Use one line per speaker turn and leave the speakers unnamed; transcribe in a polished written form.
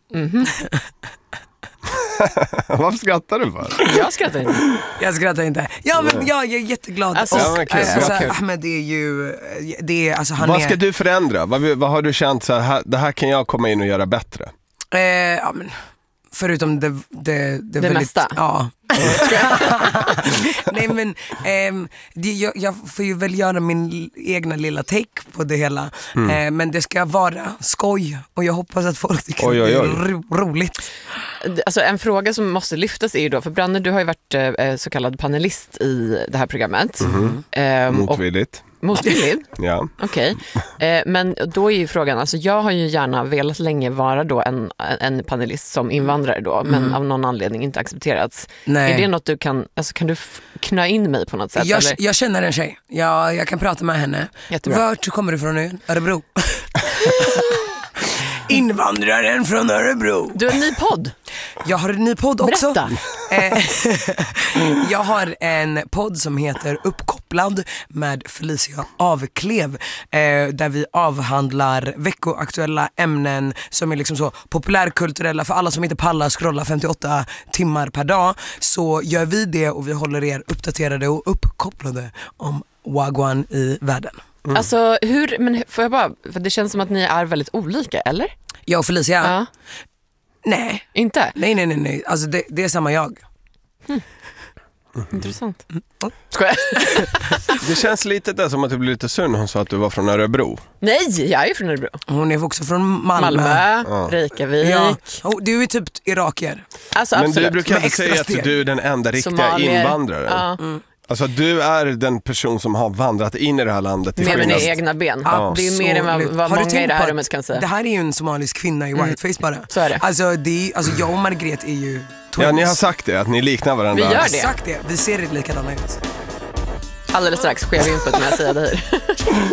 Varför skrattar du för?
Jag skrattar inte.
Jag skrattar inte. Ja, men jag är jätteglad.
Alltså,
Ahmed är ju... Det är, alltså, han
vad ska du förändra? Vad har du känt så här, här kan jag komma in och göra bättre?
Ja, men, förutom det väldigt,
mesta?
Ja. Nej, men jag får ju väl göra min egna lilla take på det hela. Men det ska vara skoj. Och jag hoppas att folk tycker det är roligt.
Alltså en fråga som måste lyftas är ju då, för Branne, du har ju varit så kallad panelist i det här programmet.
Motvilligt.
Motvilligt?
Ja.
Okej. Men då är ju frågan, alltså jag har ju gärna velat länge vara då en panelist som invandrare då, men av någon anledning inte accepterats.
Nej.
Är det något du kan, alltså kan du knö in mig på något sätt?
Jag känner en tjej. Jag kan prata med henne.
Jättebra.
Vart kommer du från nu? Örebro. Invandraren från Örebro.
Du har en ny podd.
Jag har en ny podd också.
Berätta.
Jag har en podd som heter Uppkopplad med Felicia Avklev, där vi avhandlar veckoaktuella ämnen som är liksom så populärkulturella för alla som inte pallar scrolla 58 timmar per dag. Så gör vi det och vi håller er uppdaterade och uppkopplade om wagwan i världen.
Alltså men får jag bara, för det känns som att ni är väldigt olika, eller?
Jag och Felicia?
Ja.
Nej.
Inte?
Nej. Alltså det är samma jag.
Intressant. Skojar.
Det känns lite där som att du blev lite sur när hon sa att du var från Örebro.
Nej, jag är ju från Örebro.
Hon är också från Malmö.
Reykjavik.
Ja. Du är typ irakier.
Alltså,
men
absolut.
du brukar inte säga att du är den enda riktiga
Somalier.
invandraren.
Ja.
Alltså du är den person som har vandrat in i det här landet.
Med mina egna ben.
Ja.
Det är ju mer än vad
Har du
många
tänkt
i det här
på
rummet kan säga.
Det här är ju en somalisk kvinna i whiteface bara.
Så är det.
Alltså jag och Margret är ju twins.
Ja, ni har sagt det, att ni liknar varandra.
Vi gör det.
Exakt det. Vi ser likadana ut.
Alldeles strax sker vi input med att säga det här.